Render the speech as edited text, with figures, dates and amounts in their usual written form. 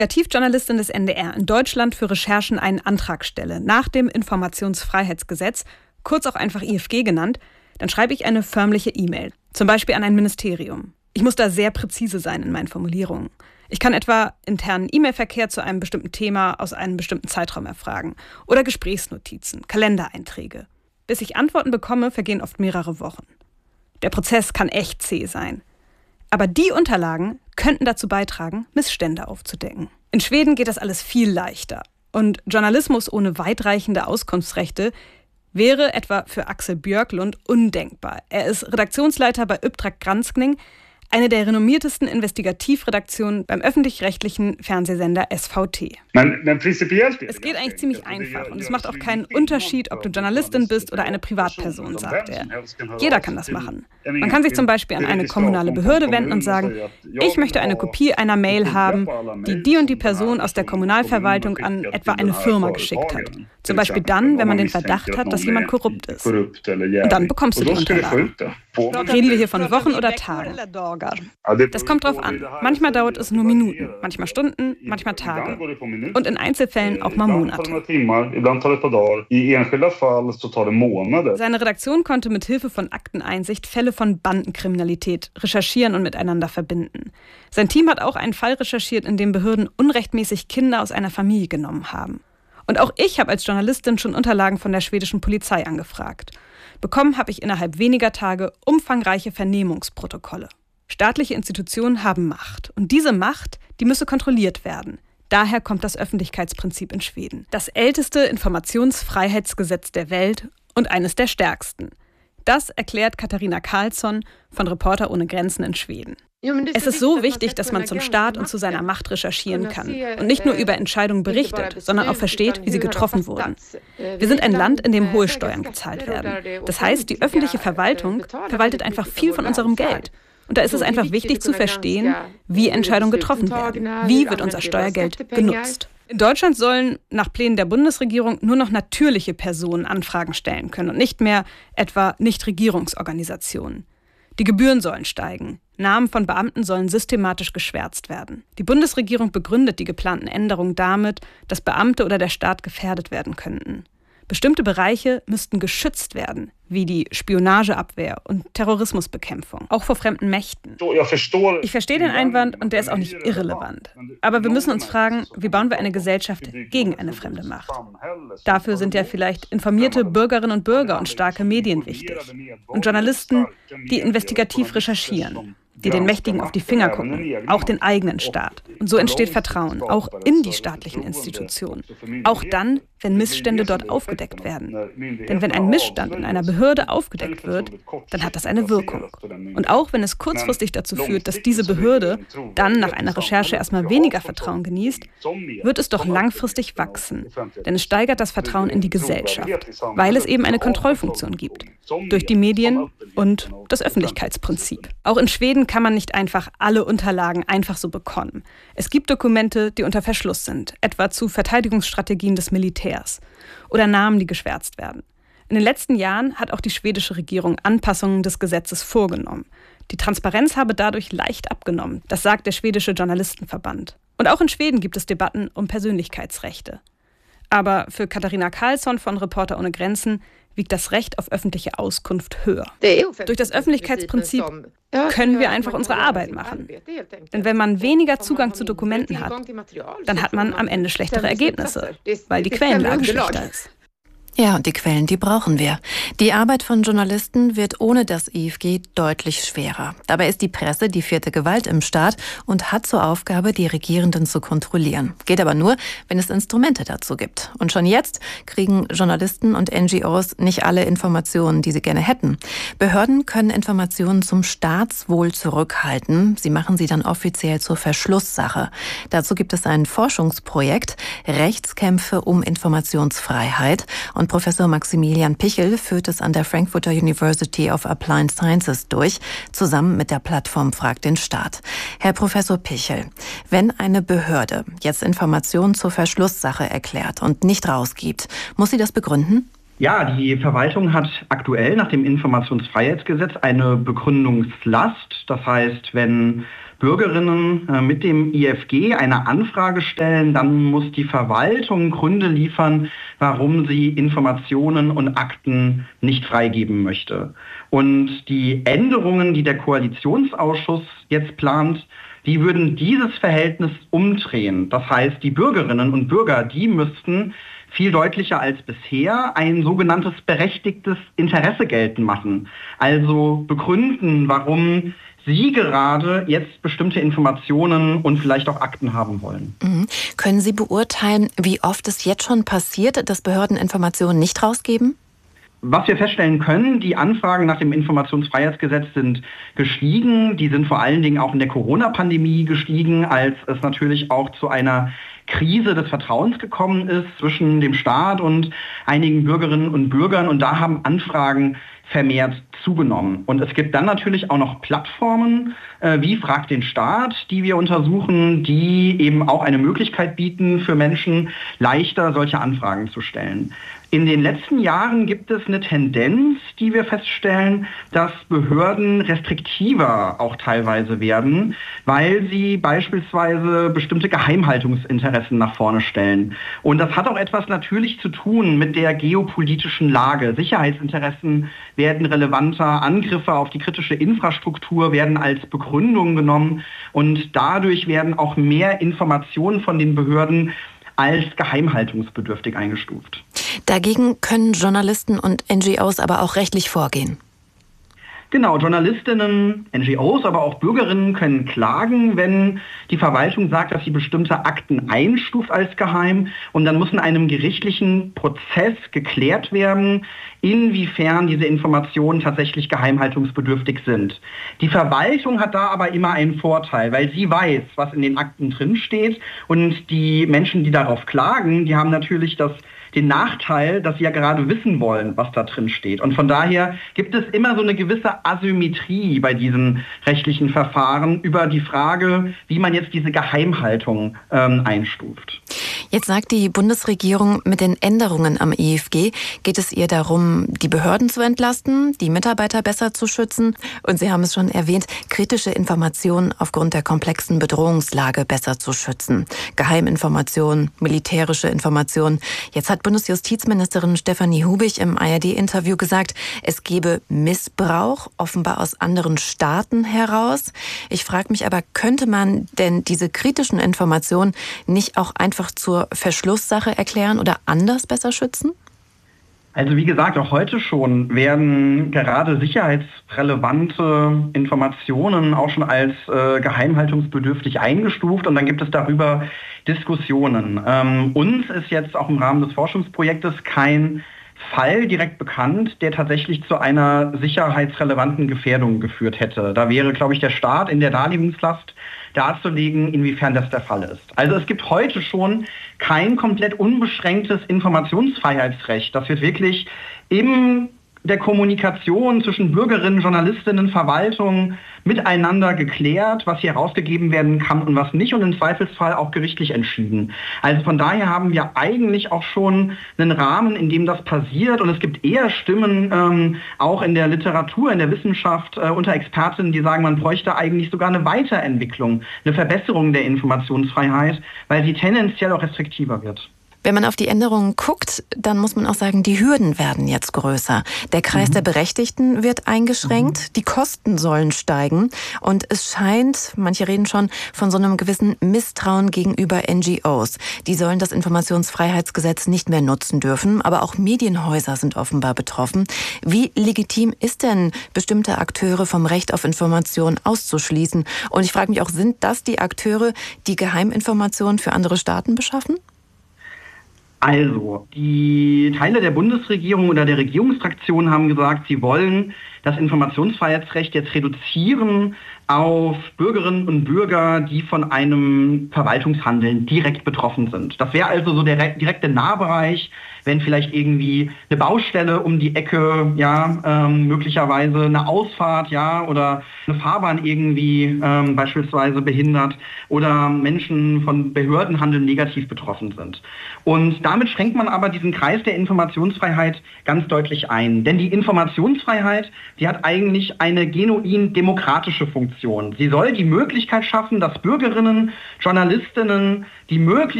Investigativjournalistin des NDR in Deutschland für Recherchen einen Antrag stelle, nach dem Informationsfreiheitsgesetz, kurz auch einfach IFG genannt, dann schreibe ich eine förmliche E-Mail, zum Beispiel an ein Ministerium. Ich muss da sehr präzise sein in meinen Formulierungen. Ich kann etwa internen E-Mail-Verkehr zu einem bestimmten Thema aus einem bestimmten Zeitraum erfragen oder Gesprächsnotizen, Kalendereinträge. Bis ich Antworten bekomme, vergehen oft mehrere Wochen. Der Prozess kann echt zäh sein. Aber die Unterlagen könnten dazu beitragen, Missstände aufzudecken. In Schweden geht das alles viel leichter. Und Journalismus ohne weitreichende Auskunftsrechte wäre etwa für Axel Björklund undenkbar. Er ist Redaktionsleiter bei Uppdrag Granskning, eine der renommiertesten Investigativredaktionen beim öffentlich-rechtlichen Fernsehsender SVT. Es geht eigentlich ziemlich einfach und es macht auch keinen Unterschied, ob du Journalistin bist oder eine Privatperson, sagt er. Jeder kann das machen. Man kann sich zum Beispiel an eine kommunale Behörde wenden und sagen, ich möchte eine Kopie einer Mail haben, die und die Person aus der Kommunalverwaltung an etwa eine Firma geschickt hat. Zum Beispiel dann, wenn man den Verdacht hat, dass jemand korrupt ist. Und dann bekommst du die Unterlagen. Reden wir hier von Wochen oder Tagen? Das kommt drauf an. Manchmal dauert es nur Minuten, manchmal Stunden, manchmal Tage. Und in Einzelfällen auch mal Monate. Seine Redaktion konnte mit Hilfe von Akteneinsicht Fälle von Bandenkriminalität recherchieren und miteinander verbinden. Sein Team hat auch einen Fall recherchiert, in dem Behörden unrechtmäßig Kinder aus einer Familie genommen haben. Und auch ich habe als Journalistin schon Unterlagen von der schwedischen Polizei angefragt. Bekommen habe ich innerhalb weniger Tage umfangreiche Vernehmungsprotokolle. Staatliche Institutionen haben Macht. Und diese Macht, die müsse kontrolliert werden. Daher kommt das Öffentlichkeitsprinzip in Schweden. Das älteste Informationsfreiheitsgesetz der Welt und eines der stärksten. Das erklärt Katharina Karlsson von Reporter ohne Grenzen in Schweden. Es ist so wichtig, dass man zum Staat und zu seiner Macht recherchieren kann und nicht nur über Entscheidungen berichtet, sondern auch versteht, wie sie getroffen wurden. Wir sind ein Land, in dem hohe Steuern gezahlt werden. Das heißt, die öffentliche Verwaltung verwaltet einfach viel von unserem Geld. Und da ist es einfach wichtig zu verstehen, wie Entscheidungen getroffen werden. Wie wird unser Steuergeld genutzt? In Deutschland sollen nach Plänen der Bundesregierung nur noch natürliche Personen Anfragen stellen können und nicht mehr etwa Nichtregierungsorganisationen. Die Gebühren sollen steigen. Namen von Beamten sollen systematisch geschwärzt werden. Die Bundesregierung begründet die geplanten Änderungen damit, dass Beamte oder der Staat gefährdet werden könnten. Bestimmte Bereiche müssten geschützt werden, wie die Spionageabwehr und Terrorismusbekämpfung, auch vor fremden Mächten. Ich verstehe den Einwand und der ist auch nicht irrelevant. Aber wir müssen uns fragen, wie bauen wir eine Gesellschaft gegen eine fremde Macht? Dafür sind ja vielleicht informierte Bürgerinnen und Bürger und starke Medien wichtig. Und Journalisten, die investigativ recherchieren, die den Mächtigen auf die Finger gucken, auch den eigenen Staat. Und so entsteht Vertrauen, auch in die staatlichen Institutionen. Auch dann, wenn Missstände dort aufgedeckt werden. Denn wenn ein Missstand in einer Behörde aufgedeckt wird, dann hat das eine Wirkung. Und auch wenn es kurzfristig dazu führt, dass diese Behörde dann nach einer Recherche erstmal weniger Vertrauen genießt, wird es doch langfristig wachsen. Denn es steigert das Vertrauen in die Gesellschaft, weil es eben eine Kontrollfunktion gibt. Durch die Medien und das Öffentlichkeitsprinzip. Auch in Schweden kann man nicht einfach alle Unterlagen einfach so bekommen. Es gibt Dokumente, die unter Verschluss sind, etwa zu Verteidigungsstrategien des Militärs oder Namen, die geschwärzt werden. In den letzten Jahren hat auch die schwedische Regierung Anpassungen des Gesetzes vorgenommen. Die Transparenz habe dadurch leicht abgenommen, das sagt der schwedische Journalistenverband. Und auch in Schweden gibt es Debatten um Persönlichkeitsrechte. Aber für Katharina Karlsson von Reporter ohne Grenzen wiegt das Recht auf öffentliche Auskunft höher. Durch das Öffentlichkeitsprinzip können wir einfach unsere Arbeit machen. Denn wenn man weniger Zugang zu Dokumenten hat, dann hat man am Ende schlechtere Ergebnisse, weil die Quellenlage schlechter ist. Ja, und die Quellen, die brauchen wir. Die Arbeit von Journalisten wird ohne das IFG deutlich schwerer. Dabei ist die Presse die vierte Gewalt im Staat und hat zur Aufgabe, die Regierenden zu kontrollieren. Geht aber nur, wenn es Instrumente dazu gibt. Und schon jetzt kriegen Journalisten und NGOs nicht alle Informationen, die sie gerne hätten. Behörden können Informationen zum Staatswohl zurückhalten. Sie machen sie dann offiziell zur Verschlusssache. Dazu gibt es ein Forschungsprojekt, Rechtskämpfe um Informationsfreiheit. Und Professor Maximilian Pichel führt es an der Frankfurter University of Applied Sciences durch, zusammen mit der Plattform Frag den Staat. Herr Professor Pichel, wenn eine Behörde jetzt Informationen zur Verschlusssache erklärt und nicht rausgibt, muss sie das begründen? Ja, die Verwaltung hat aktuell nach dem Informationsfreiheitsgesetz eine Begründungslast. Das heißt, wenn Bürgerinnen mit dem IFG eine Anfrage stellen, dann muss die Verwaltung Gründe liefern, warum sie Informationen und Akten nicht freigeben möchte. Und die Änderungen, die der Koalitionsausschuss jetzt plant, die würden dieses Verhältnis umdrehen. Das heißt, die Bürgerinnen und Bürger, die müssten viel deutlicher als bisher ein sogenanntes berechtigtes Interesse geltend machen. Also begründen, warum Sie gerade jetzt bestimmte Informationen und vielleicht auch Akten haben wollen. Können Sie beurteilen, wie oft es jetzt schon passiert, dass Behörden Informationen nicht rausgeben? Was wir feststellen können, die Anfragen nach dem Informationsfreiheitsgesetz sind gestiegen. Die sind vor allen Dingen auch in der Corona-Pandemie gestiegen, als es natürlich auch zu einer Krise des Vertrauens gekommen ist zwischen dem Staat und einigen Bürgerinnen und Bürgern. Und da haben Anfragen vermehrt zugenommen. Und es gibt dann natürlich auch noch Plattformen wie Frag den Staat, die wir untersuchen, die eben auch eine Möglichkeit bieten, für Menschen leichter solche Anfragen zu stellen. In den letzten Jahren gibt es eine Tendenz, die wir feststellen, dass Behörden restriktiver auch teilweise werden, weil sie beispielsweise bestimmte Geheimhaltungsinteressen nach vorne stellen. Und das hat auch etwas natürlich zu tun mit der geopolitischen Lage. Sicherheitsinteressen werden relevanter, Angriffe auf die kritische Infrastruktur werden als Begründung genommen und dadurch werden auch mehr Informationen von den Behörden als geheimhaltungsbedürftig eingestuft. Dagegen können Journalisten und NGOs aber auch rechtlich vorgehen. Genau, Journalistinnen, NGOs, aber auch Bürgerinnen können klagen, wenn die Verwaltung sagt, dass sie bestimmte Akten einstuft als geheim. Und dann muss in einem gerichtlichen Prozess geklärt werden, inwiefern diese Informationen tatsächlich geheimhaltungsbedürftig sind. Die Verwaltung hat da aber immer einen Vorteil, weil sie weiß, was in den Akten drinsteht. Und die Menschen, die darauf klagen, die haben natürlich den Nachteil, dass sie ja gerade wissen wollen, was da drin steht. Und von daher gibt es immer so eine gewisse Asymmetrie bei diesen rechtlichen Verfahren über die Frage, wie man jetzt diese Geheimhaltung einstuft. Jetzt sagt die Bundesregierung, mit den Änderungen am IFG geht es ihr darum, die Behörden zu entlasten, die Mitarbeiter besser zu schützen und Sie haben es schon erwähnt, kritische Informationen aufgrund der komplexen Bedrohungslage besser zu schützen. Geheiminformationen, militärische Informationen. Jetzt hat Bundesjustizministerin Stefanie Hubich im ARD-Interview gesagt, es gebe Missbrauch, offenbar aus anderen Staaten heraus. Ich frage mich aber, könnte man denn diese kritischen Informationen nicht auch einfach zur Verschlusssache erklären oder anders besser schützen? Also wie gesagt, auch heute schon werden gerade sicherheitsrelevante Informationen auch schon als geheimhaltungsbedürftig eingestuft und dann gibt es darüber Diskussionen. Uns ist jetzt auch im Rahmen des Forschungsprojektes kein Fall direkt bekannt, der tatsächlich zu einer sicherheitsrelevanten Gefährdung geführt hätte. Da wäre, glaube ich, der Staat in der Darlegungslast darzulegen, inwiefern das der Fall ist. Also es gibt heute schon kein komplett unbeschränktes Informationsfreiheitsrecht. Das wird wirklich in der Kommunikation zwischen Bürgerinnen, Journalistinnen, Verwaltung miteinander geklärt, was hier herausgegeben werden kann und was nicht und im Zweifelsfall auch gerichtlich entschieden. Also von daher haben wir eigentlich auch schon einen Rahmen, in dem das passiert und es gibt eher Stimmen, auch in der Literatur, in der Wissenschaft, unter Expertinnen, die sagen, man bräuchte eigentlich sogar eine Weiterentwicklung, eine Verbesserung der Informationsfreiheit, weil sie tendenziell auch restriktiver wird. Wenn man auf die Änderungen guckt, dann muss man auch sagen, die Hürden werden jetzt größer. Der Kreis der Berechtigten wird eingeschränkt, die Kosten sollen steigen und es scheint, manche reden schon von so einem gewissen Misstrauen gegenüber NGOs. Die sollen das Informationsfreiheitsgesetz nicht mehr nutzen dürfen, aber auch Medienhäuser sind offenbar betroffen. Wie legitim ist denn, bestimmte Akteure vom Recht auf Information auszuschließen? Und ich frage mich auch, sind das die Akteure, die Geheiminformationen für andere Staaten beschaffen? Also, die Teile der Bundesregierung oder der Regierungsfraktion haben gesagt, sie wollen das Informationsfreiheitsrecht jetzt reduzieren auf Bürgerinnen und Bürger, die von einem Verwaltungshandeln direkt betroffen sind. Das wäre also so der direkte Nahbereich, wenn vielleicht irgendwie eine Baustelle um die Ecke, möglicherweise eine Ausfahrt, oder eine Fahrbahn irgendwie beispielsweise behindert oder Menschen von Behördenhandeln negativ betroffen sind. Und damit schränkt man aber diesen Kreis der Informationsfreiheit ganz deutlich ein. Denn die Informationsfreiheit, die hat eigentlich eine genuin demokratische Funktion. Funktion. Sie soll die Möglichkeit schaffen, dass Bürgerinnen, Journalistinnen die Möglichkeit